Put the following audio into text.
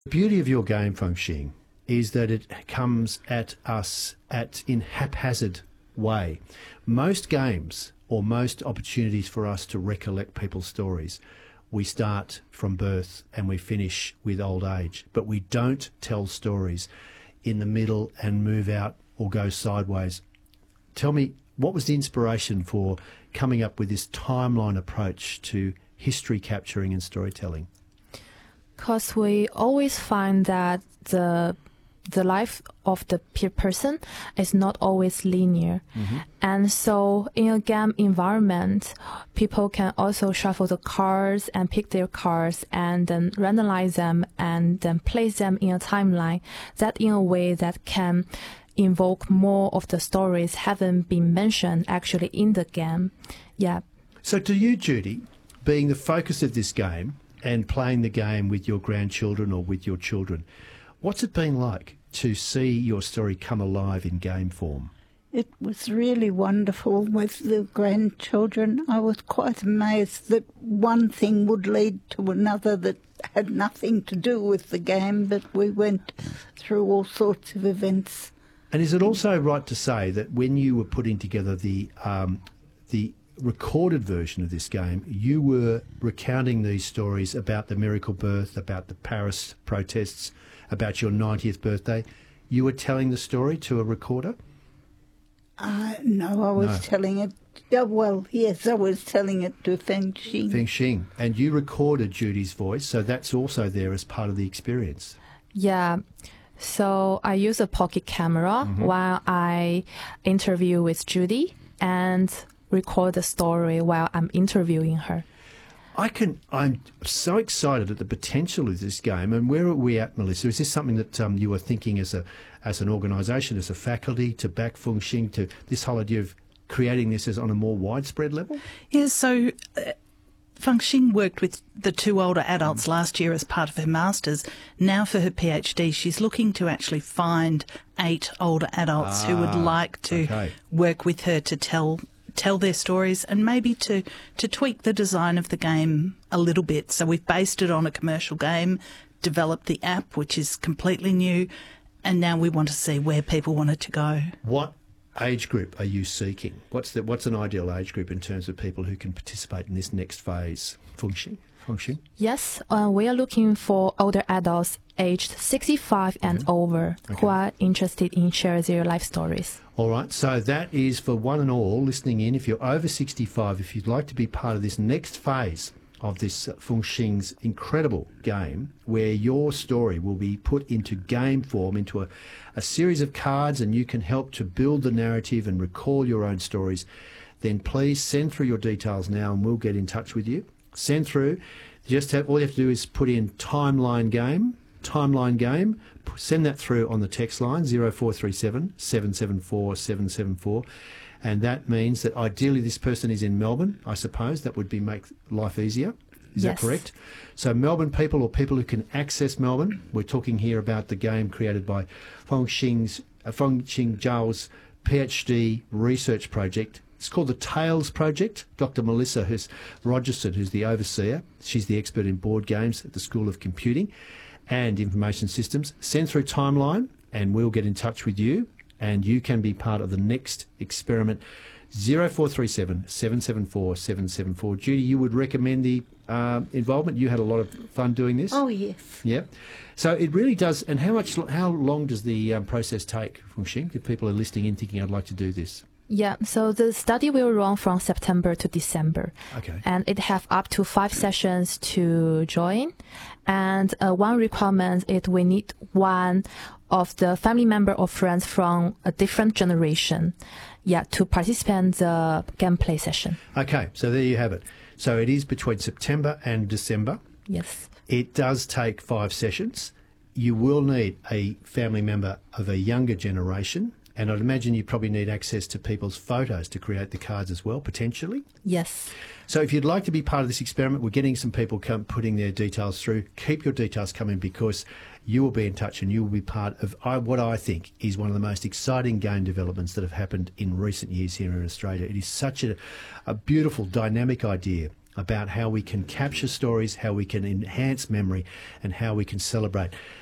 The beauty of your game, Feng Xing, is that it comes at us in haphazard way. Most games or most opportunities for us to recollect people's stories, we start from birth and we finish with old age, but we don't tell stories in the middle and move out or go sideways. Tell me, what was the inspiration for coming up with this timeline approach to history capturing and storytelling? Because we always find that the life of the person is not always linear. Mm-hmm. And so in a game environment, people can also shuffle the cards and pick their cards and then randomize them and then place them in a timeline that in a way that can invoke more of the stories haven't been mentioned actually in the game. Yeah. So to you, Judy, being the focus of this game and playing the game with your grandchildren or with your children, what's it been like to see your story come alive in game form? It was really wonderful with the grandchildren. I was quite amazed that one thing would lead to another that had nothing to do with the game, but we went through all sorts of events. And is it also right to say that when you were putting together the recorded version of this game, you were recounting these stories about the miracle birth, about the Paris protests, about your 90th birthday? You were telling the story to a recorder? No, I was telling it. Well, yes, I was telling it to Feng Xing. Feng Xing. And you recorded Judy's voice, so that's also there as part of the experience. Yeah. So I use a pocket camera while I interview with Judy and record the story while I'm interviewing her. I'm so excited at the potential of this game. And where are we at, Melissa? Is this something that you were thinking as an organisation, as a faculty, to back Feng Xing, to this whole idea of creating this as on a more widespread level? Yeah, so Feng Xing worked with the two older adults last year as part of her master's. Now for her PhD, she's looking to actually find 8 older adults who would like to work with her to tell their stories and maybe to tweak the design of the game a little bit. So we've based it on a commercial game, developed the app, which is completely new, and now we want to see where people want it to go. What age group are you seeking? What's an ideal age group in terms of people who can participate in this next phase? Feng Xing? Yes, we are looking for older adults aged 65 and over who are interested in sharing their life stories. All right, so that is for one and all listening in. If you're over 65, if you'd like to be part of this next phase of this Feng Xing's incredible game, where your story will be put into game form, into a series of cards, and you can help to build the narrative and recall your own stories, then please send through your details now and we'll get in touch with you. Send through. All you have to do is put in timeline game, send that through on the text line 0437 774 774, and that means that ideally this person is in Melbourne. I suppose that would make life easier. Is that correct? So Melbourne people, or people who can access Melbourne, we're talking here about the game created by Feng Xing Zhao's PhD research project. It's called the Tales Project. Dr. Melissa Rogerson, who's the overseer, she's the expert in board games at the School of Computing and Information Systems. Send through timeline and we'll get in touch with you, and you can be part of the next experiment. 0437 774 774. Judy, you would recommend the involvement? You had a lot of fun doing this? Oh, yes. Yeah. So it really does. And how long does the process take, Feng Xing, if people are listening in thinking I'd like to do this? Yeah, so the study will run from September to December. Okay. And it have up to 5 sessions to join. And one requirement is we need one of the family member or friends from a different generation, to participate in the gameplay session. Okay, so there you have it. So it is between September and December. Yes. It does take 5 sessions. You will need a family member of a younger generation. And I'd imagine you probably need access to people's photos to create the cards as well, potentially. Yes. So if you'd like to be part of this experiment, we're getting some people putting their details through. Keep your details coming, because you will be in touch and you will be part of what I think is one of the most exciting game developments that have happened in recent years here in Australia. It is such a beautiful, dynamic idea. about how we can capture stories, how we can enhance memory, and how we can celebrate.